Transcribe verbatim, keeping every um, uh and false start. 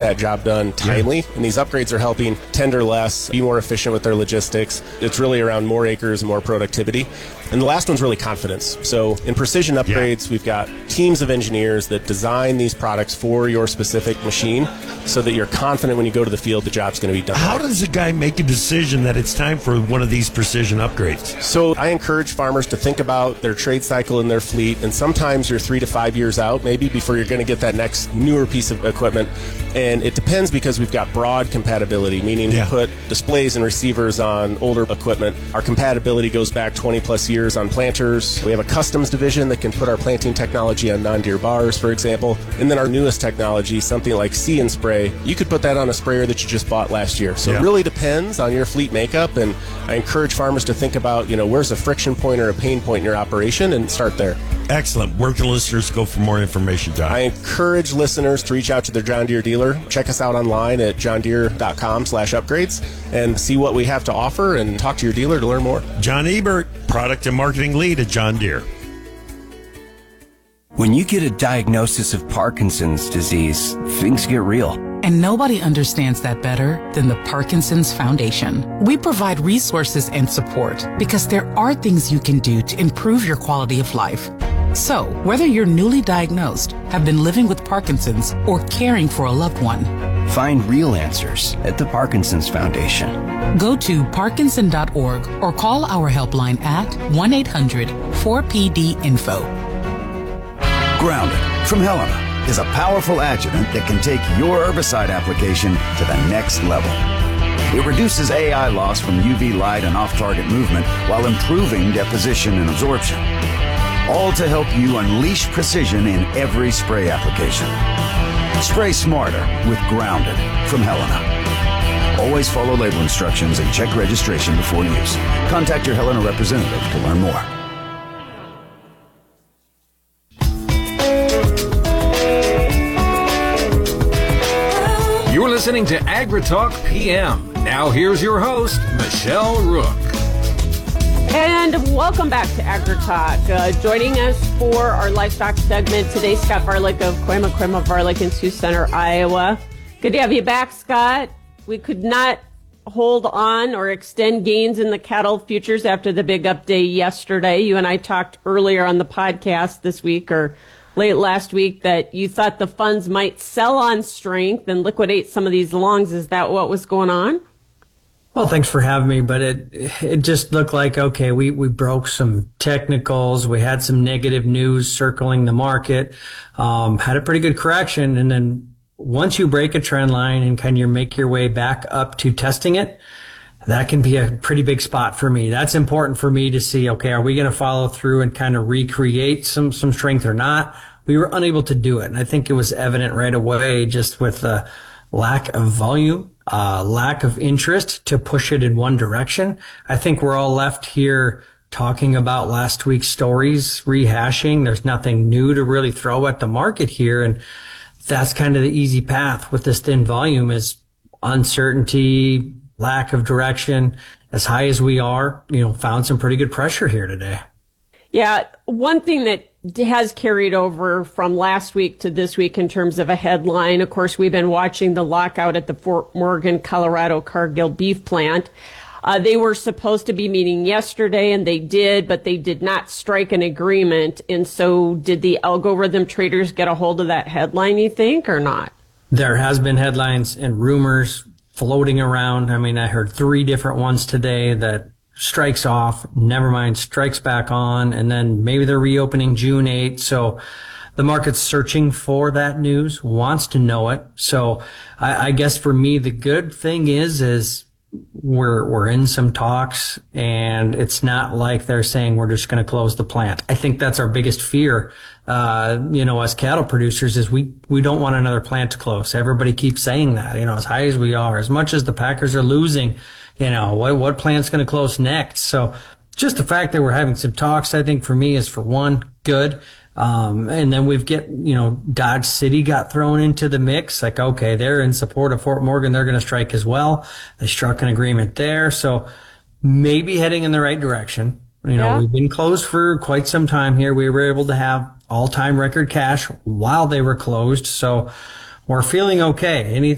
that job done timely. And these upgrades are helping tender less, be more efficient with their logistics. It's really around more acres and more productivity. And the last one's really confidence. So in precision upgrades, yeah. we've got teams of engineers that design these products for your specific machine so that you're confident when you go to the field the job's going to be done. How does a guy make a decision that it's time for one of these precision upgrades? So I encourage farmers to think about their trade cycle in their fleet, and sometimes you're three to five years out maybe before you're going to get that next newer piece of equipment. And it depends because we've got broad compatibility, meaning yeah. we put displays and receivers on older equipment. Our compatibility goes back twenty plus years on planters. We have a customs division that can put our planting technology on non-deer bars, for example. And then our newest technology, something like See and Spray, you could put that on a sprayer that you just bought last year. So yeah. it really depends on your fleet makeup, and I encourage farmers to think about, you know, where's a friction point or a pain point in your operation and start there. Excellent. Where can listeners go for more information, John? I encourage listeners to reach out to their John Deere dealer. Check us out online at johndeere.com slash upgrades and see what we have to offer and talk to your dealer to learn more. John Ebert, Product and Marketing Lead at John Deere. When you get a diagnosis of Parkinson's disease, things get real. And nobody understands that better than the Parkinson's Foundation. We provide resources and support because there are things you can do to improve your quality of life. So, whether you're newly diagnosed, have been living with Parkinson's, or caring for a loved one, find real answers at the Parkinson's Foundation. Go to parkinson dot org or call our helpline at one eight hundred four P D info. Grounded from Helena is a powerful adjuvant that can take your herbicide application to the next level. It reduces A I loss from U V light and off-target movement while improving deposition and absorption. All to help you unleash precision in every spray application. Spray smarter with Grounded from Helena. Always follow label instructions and check registration before use. Contact your Helena representative to learn more. You're listening to AgriTalk P M. Now here's your host, Michelle Rook. And welcome back to AgriTalk. Uh, joining us for our livestock segment today, Scott Varlick of Koima Koima Varlick in Sioux Center, Iowa. Good to have you back, Scott. We could not hold on or extend gains in the cattle futures after the big update yesterday. You and I talked earlier on the podcast this week or late last week that you thought the funds might sell on strength and liquidate some of these longs. Is that what was going on? Well, thanks for having me, but it it just looked like, okay, we, we broke some technicals. We had some negative news circling the market, um, had a pretty good correction. And then once you break a trend line and kind of make your way back up to testing it, that can be a pretty big spot for me. That's important for me to see, okay, are we going to follow through and kind of recreate some, some strength or not? We were unable to do it. And I think it was evident right away just with the lack of volume. Uh, lack of interest to push it in one direction. I think we're all left here talking about last week's stories, rehashing. There's nothing new to really throw at the market here. And that's kind of the easy path with this thin volume is uncertainty, lack of direction. As high as we are, you know, found some pretty good pressure here today. Yeah. One thing that has carried over from last week to this week in terms of a headline. Of course, we've been watching the lockout at the Fort Morgan, Colorado Cargill beef plant. Uh, they were supposed to be meeting yesterday, and they did, but they did not strike an agreement. And so did the algorithm traders get a hold of that headline, you think, or not? There has been headlines and rumors floating around. I mean, I heard three different ones today that strikes off, never mind, strikes back on, and then maybe they're reopening June eighth. So the market's searching for that news, wants to know it. So I, I guess for me, the good thing is, is we're, we're in some talks, and it's not like they're saying we're just going to close the plant. I think that's our biggest fear, uh, you know, as cattle producers is we, we don't want another plant to close. Everybody keeps saying that, you know, as high as we are, as much as the packers are losing, you know, what, what plant's going to close next? So just the fact that we're having some talks, I think for me is for one, good. Um, and then we've get, you know, Dodge City got thrown into the mix. Like, okay, they're in support of Fort Morgan. They're going to strike as well. They struck an agreement there. So maybe heading in the right direction. You know, yeah. We've been closed for quite some time here. We were able to have all-time record cash while they were closed. So we're feeling okay. Any